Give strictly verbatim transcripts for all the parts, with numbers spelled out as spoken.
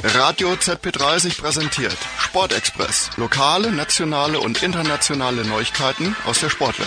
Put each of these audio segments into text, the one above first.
Radio Z P dreißig präsentiert Sportexpress. Lokale, nationale und internationale Neuigkeiten aus der Sportwelt.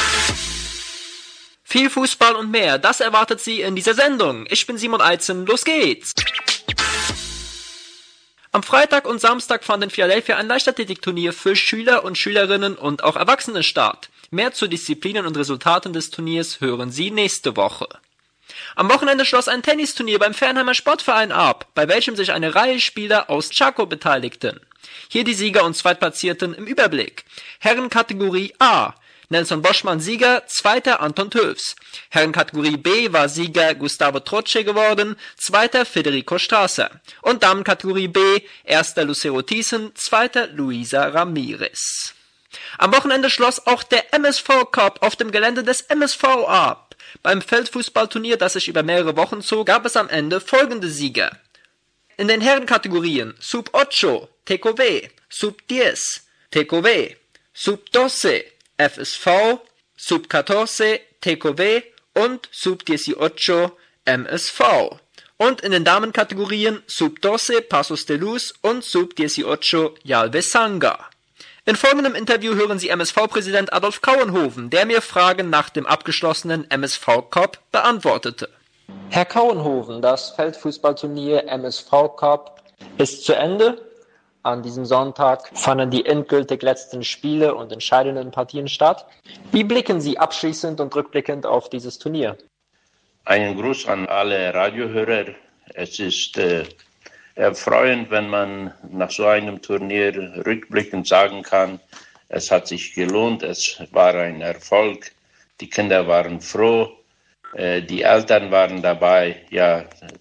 Viel Fußball und mehr, das erwartet Sie in dieser Sendung. Ich bin Simon Eizen, los geht's! Am Freitag und Samstag fand in Philadelphia ein Leichtathletikturnier für Schüler und Schülerinnen und auch Erwachsene statt. Mehr zu Disziplinen und Resultaten des Turniers hören Sie nächste Woche. Am Wochenende schloss ein Tennisturnier beim Fernheimer Sportverein ab, bei welchem sich eine Reihe Spieler aus Chaco beteiligten. Hier die Sieger und Zweitplatzierten im Überblick. Herrenkategorie A: Nelson Boschmann Sieger, zweiter Anton Tövs. Herrenkategorie B war Sieger Gustavo Troce geworden, zweiter Federico Strasser. Und Damenkategorie B, erster Lucero Thiessen, zweiter Luisa Ramirez. Am Wochenende schloss auch der M S V Cup auf dem Gelände des M S V ab. Beim Feldfußballturnier, das sich über mehrere Wochen zog, gab es am Ende folgende Sieger. In den Herrenkategorien Sub ocho, T K W, Sub diez, T K W, Sub doce, F S V, Sub catorce, T K W und Sub dieciocho, M S V. Und in den Damenkategorien Sub doce, Pasos de Luz und Sub dieciocho, Jalve Sanga. In folgendem Interview hören Sie M S V-Präsident Adolf Kauenhoven, der mir Fragen nach dem abgeschlossenen M S V-Cup beantwortete. Herr Kauenhoven, das Feldfußballturnier M S V-Cup ist zu Ende. An diesem Sonntag fanden die endgültig letzten Spiele und entscheidenden Partien statt. Wie blicken Sie abschließend und rückblickend auf dieses Turnier? Einen Gruß an alle Radiohörer. Es ist äh, erfreuend, wenn man nach so einem Turnier rückblickend sagen kann, es hat sich gelohnt, es war ein Erfolg, die Kinder waren froh, äh, die Eltern waren dabei. Ja,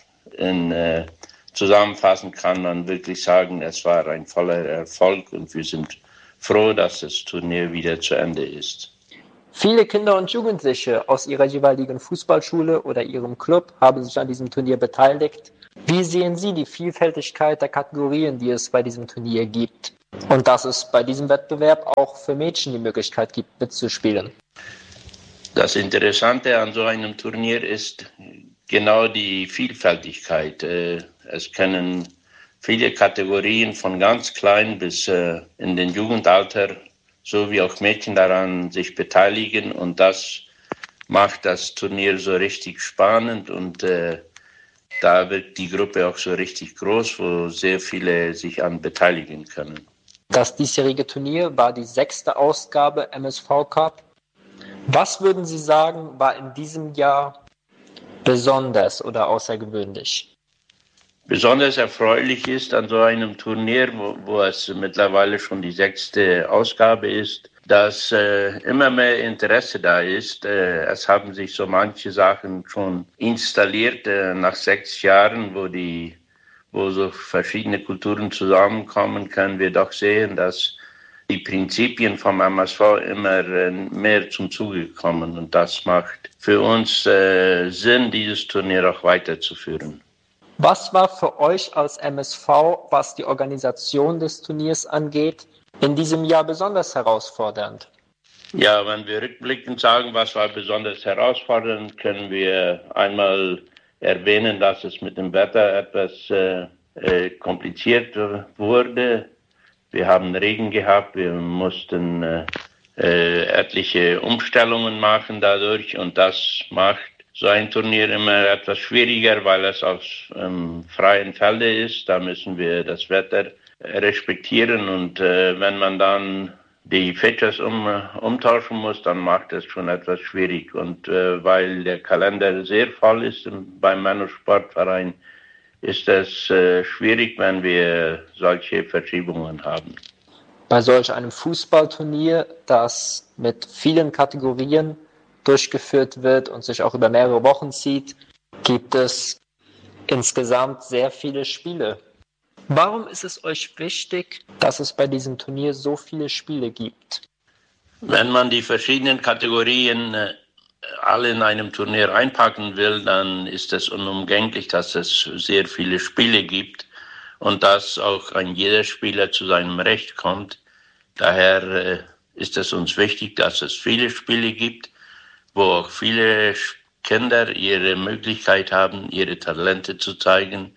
in äh, Zusammenfassend kann man wirklich sagen, es war ein voller Erfolg und wir sind froh, dass das Turnier wieder zu Ende ist. Viele Kinder und Jugendliche aus ihrer jeweiligen Fußballschule oder ihrem Club haben sich an diesem Turnier beteiligt. Wie sehen Sie die Vielfältigkeit der Kategorien, die es bei diesem Turnier gibt? Und dass es bei diesem Wettbewerb auch für Mädchen die Möglichkeit gibt, mitzuspielen? Das Interessante an so einem Turnier ist genau die Vielfältigkeit. Es können viele Kategorien von ganz klein bis in den Jugendalter, so wie auch Mädchen daran sich beteiligen. Und das macht das Turnier so richtig spannend und äh, da wird die Gruppe auch so richtig groß, wo sehr viele sich an beteiligen können. Das diesjährige Turnier war die sechste Ausgabe M S V Cup. Was würden Sie sagen, war in diesem Jahr besonders oder außergewöhnlich? Besonders erfreulich ist an so einem Turnier, wo, wo es mittlerweile schon die sechste Ausgabe ist, dass äh, immer mehr Interesse da ist. Äh, es haben sich so manche Sachen schon installiert äh, nach sechs Jahren, wo die, wo so verschiedene Kulturen zusammenkommen, können wir doch sehen, dass die Prinzipien vom M S V immer äh, mehr zum Zuge kommen. Und das macht für uns äh, Sinn, dieses Turnier auch weiterzuführen. Was war für euch als M S V, was die Organisation des Turniers angeht, in diesem Jahr besonders herausfordernd? Ja, wenn wir rückblickend sagen, was war besonders herausfordernd, können wir einmal erwähnen, dass es mit dem Wetter etwas äh, äh, kompliziert wurde. Wir haben Regen gehabt, wir mussten äh, äh, etliche Umstellungen machen dadurch und das macht so ein Turnier immer etwas schwieriger, weil es auf ähm, freien Felde ist. Da müssen wir das Wetter respektieren und äh, wenn man dann die Features um, umtauschen muss, dann macht es schon etwas schwierig. Und äh, weil der Kalender sehr voll ist im, beim Männersportverein, ist es äh, schwierig, wenn wir solche Verschiebungen haben. Bei solch einem Fußballturnier, das mit vielen Kategorien durchgeführt wird und sich auch über mehrere Wochen zieht, gibt es insgesamt sehr viele Spiele. Warum ist es euch wichtig, dass es bei diesem Turnier so viele Spiele gibt? Wenn man die verschiedenen Kategorien äh, alle in einem Turnier einpacken will, dann ist es unumgänglich, dass es sehr viele Spiele gibt und dass auch ein jeder Spieler zu seinem Recht kommt. Daher äh, ist es uns wichtig, dass es viele Spiele gibt, wo auch viele Kinder ihre Möglichkeit haben, ihre Talente zu zeigen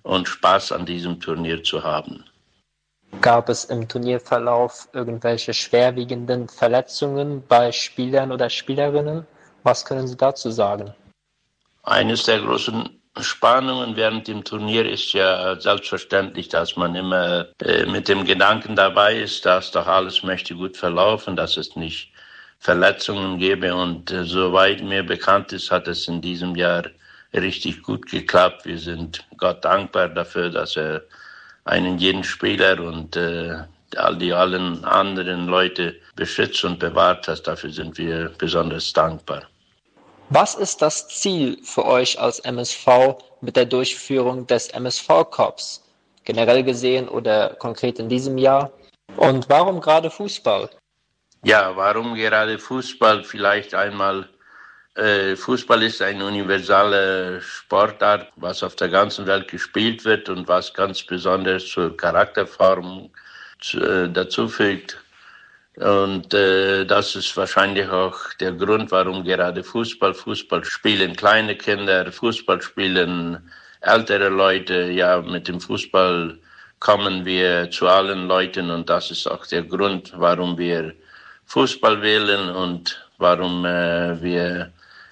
und Spaß an diesem Turnier zu haben. Gab es im Turnierverlauf irgendwelche schwerwiegenden Verletzungen bei Spielern oder Spielerinnen? Was können Sie dazu sagen? Eines der großen Spannungen während dem Turnier ist ja selbstverständlich, dass man immer äh, mit dem Gedanken dabei ist, dass doch alles möchte gut verlaufen, dass es nicht Verletzungen gäbe. Und äh, soweit mir bekannt ist, hat es in diesem Jahr richtig gut geklappt. Wir sind Gott dankbar dafür, dass er einen jeden Spieler und äh, all die allen anderen Leute beschützt und bewahrt hat. Dafür sind wir besonders dankbar. Was ist das Ziel für euch als M S V mit der Durchführung des M S V-Cups, generell gesehen oder konkret in diesem Jahr? Und warum gerade Fußball? Ja, warum gerade Fußball? Vielleicht einmal, äh, Fußball ist eine universale Sportart, was auf der ganzen Welt gespielt wird und was ganz besonders zur Charakterform äh, dazu fügt. Und äh, das ist wahrscheinlich auch der Grund, warum gerade Fußball, Fußball spielen kleine Kinder, Fußball spielen ältere Leute. Ja, mit dem Fußball kommen wir zu allen Leuten und das ist auch der Grund, warum wir Fußball wählen und warum äh, wir,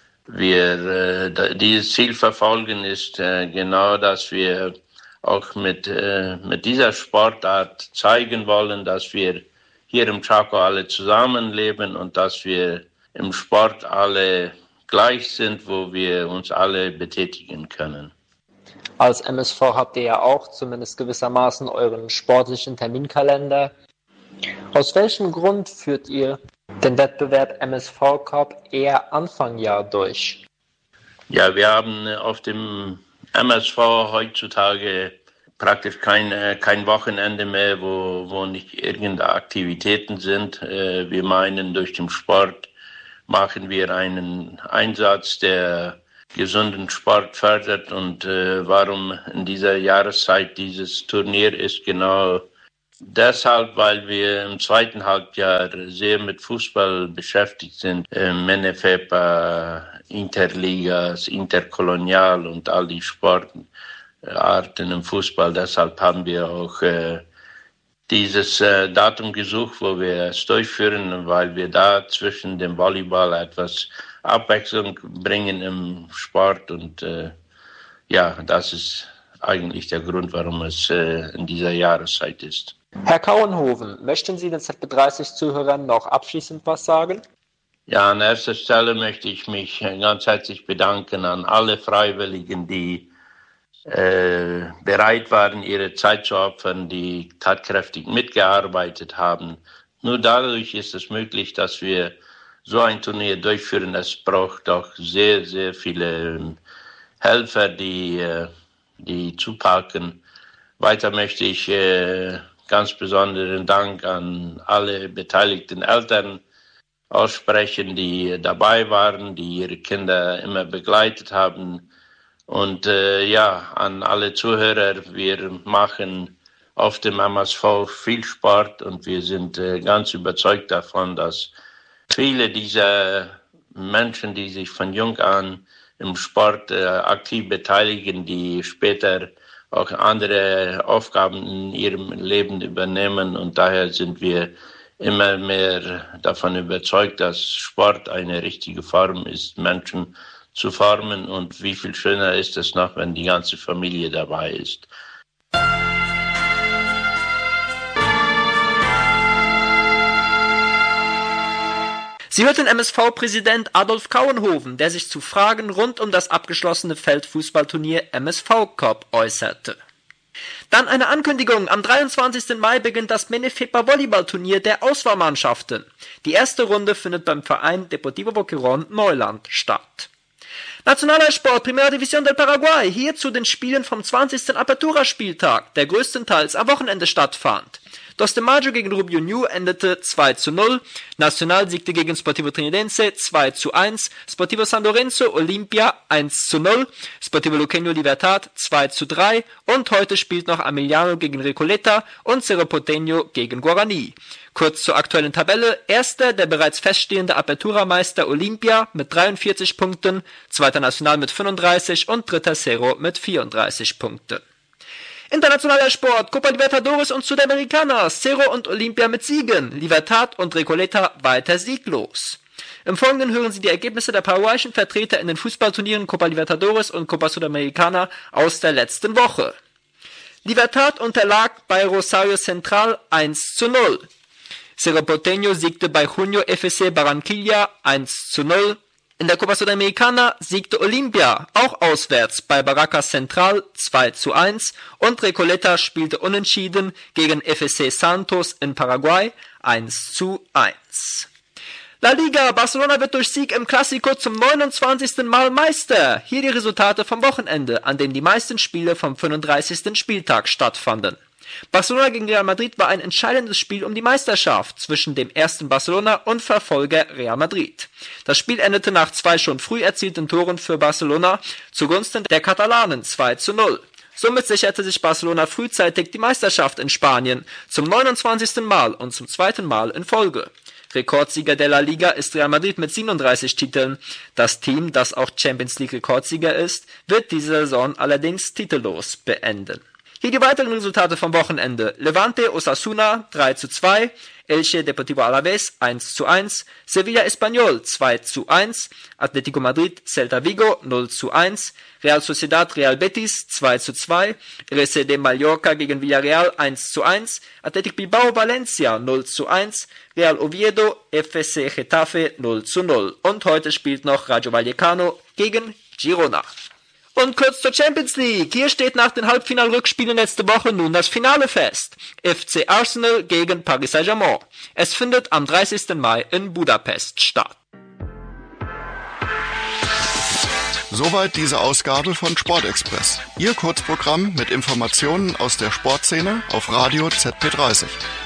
wir äh, dieses Ziel verfolgen, ist äh, genau, dass wir auch mit, äh, mit dieser Sportart zeigen wollen, dass wir hier im Chaco alle zusammenleben und dass wir im Sport alle gleich sind, wo wir uns alle betätigen können. Als M S V habt ihr ja auch zumindest gewissermaßen euren sportlichen Terminkalender. Aus welchem Grund führt ihr den Wettbewerb M S V Cup eher Anfang Jahr durch? Ja, wir haben auf dem M S V heutzutage praktisch kein, kein Wochenende mehr, wo, wo nicht irgendeine Aktivitäten sind. Wir meinen, durch den Sport machen wir einen Einsatz, der gesunden Sport fördert. Und warum in dieser Jahreszeit dieses Turnier ist, genau deshalb, weil wir im zweiten Halbjahr sehr mit Fußball beschäftigt sind. Menefepa, Interligas, Interkolonial und all die Sporten. Arten im Fußball. Deshalb haben wir auch äh, dieses äh, Datum gesucht, wo wir es durchführen, weil wir da zwischen dem Volleyball etwas Abwechslung bringen im Sport. Und äh, ja, das ist eigentlich der Grund, warum es äh, in dieser Jahreszeit ist. Herr Kauenhoven, möchten Sie den Z B dreißig-Zuhörern noch abschließend was sagen? Ja, an erster Stelle möchte ich mich ganz herzlich bedanken an alle Freiwilligen, die Äh, bereit waren, ihre Zeit zu opfern, die tatkräftig mitgearbeitet haben. Nur dadurch ist es möglich, dass wir so ein Turnier durchführen. Es braucht auch sehr, sehr viele Helfer, die, die zupacken. Weiter möchte ich äh, ganz besonderen Dank an alle beteiligten Eltern aussprechen, die dabei waren, die ihre Kinder immer begleitet haben. Und äh, ja, an alle Zuhörer, wir machen auf dem M S V viel Sport und wir sind äh, ganz überzeugt davon, dass viele dieser Menschen, die sich von jung an im Sport äh, aktiv beteiligen, die später auch andere Aufgaben in ihrem Leben übernehmen. Und daher sind wir immer mehr davon überzeugt, dass Sport eine richtige Form ist, Menschen zu formen, und wie viel schöner ist es noch, wenn die ganze Familie dabei ist. Sie hört den M S V-Präsident Adolf Kauenhoven, der sich zu Fragen rund um das abgeschlossene Feldfußballturnier M S V Cup äußerte. Dann eine Ankündigung. Am dreiundzwanzigsten Mai beginnt das Menefepa Volleyballturnier der Auswahlmannschaften. Die erste Runde findet beim Verein Deportivo Boquerón Neuland statt. Nationaler Sport, Primera División del Paraguay, hier zu den Spielen vom zwanzigsten Apertura-Spieltag, der größtenteils am Wochenende stattfand. Dos de Mayo gegen Rubio Ñu endete zwei zu null, Nacional siegte gegen Sportivo Trinidense zwei zu eins, Sportivo San Lorenzo Olimpia eins zu null, Sportivo Luqueño Libertad zwei zu drei und heute spielt noch Amiliano gegen Recoleta und Cerro Porteño gegen Guarani. Kurz zur aktuellen Tabelle. Erster der bereits feststehende Apertura-Meister Olimpia mit dreiundvierzig Punkten, zweiter Nacional mit fünfunddreißig und dritter Cerro mit vierunddreißig Punkten. Internationaler Sport, Copa Libertadores und Sudamericana, Cerro und Olimpia mit Siegen, Libertad und Recoleta weiter sieglos. Im Folgenden hören Sie die Ergebnisse der paraguayischen Vertreter in den Fußballturnieren Copa Libertadores und Copa Sudamericana aus der letzten Woche. Libertad unterlag bei Rosario Central eins zu null. Cerro Porteño siegte bei Junior F C Barranquilla eins zu null. In der Copa Sudamericana siegte Olimpia, auch auswärts, bei Barracas Central zwei zu eins und Recoleta spielte unentschieden gegen F C Santos in Paraguay eins zu eins. La Liga, Barcelona wird durch Sieg im Clásico zum neunundzwanzigsten Mal Meister. Hier die Resultate vom Wochenende, an dem die meisten Spiele vom fünfunddreißigsten Spieltag stattfanden. Barcelona gegen Real Madrid war ein entscheidendes Spiel um die Meisterschaft zwischen dem ersten Barcelona und Verfolger Real Madrid. Das Spiel endete nach zwei schon früh erzielten Toren für Barcelona zugunsten der Katalanen zwei zu null. Somit sicherte sich Barcelona frühzeitig die Meisterschaft in Spanien zum neunundzwanzigsten Mal und zum zweiten Mal in Folge. Rekordsieger der La Liga ist Real Madrid mit siebenunddreißig Titeln. Das Team, das auch Champions League Rekordsieger ist, wird diese Saison allerdings titellos beenden. Hier die weiteren Resultate vom Wochenende. Levante Osasuna drei zu zwei, Elche Deportivo Alavés eins zu eins, Sevilla Espanyol zwei zu eins, Atlético Madrid Celta Vigo null zu eins, Real Sociedad Real Betis zwei zu zwei, R C D Mallorca gegen Villarreal eins zu eins, Athletic Bilbao Valencia null zu eins, Real Oviedo F C Getafe null zu null. Und heute spielt noch Rayo Vallecano gegen Girona. Und kurz zur Champions League. Hier steht nach den Halbfinalrückspielen letzte Woche nun das Finale fest. F C Arsenal gegen Paris Saint-Germain. Es findet am dreißigsten Mai in Budapest statt. Soweit diese Ausgabe von Sportexpress. Ihr Kurzprogramm mit Informationen aus der Sportszene auf Radio Z P dreißig.